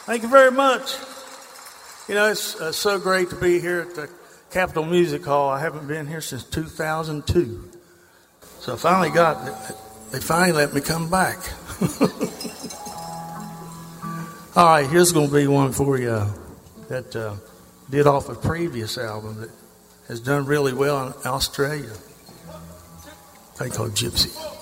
Thank you very much. You know, it's so great to be here at the Capitol Music Hall. I haven't been here since 2002. So they finally let me come back. All right, here's going to be one for you that did off a previous album that has done really well in Australia. They call Gypsy.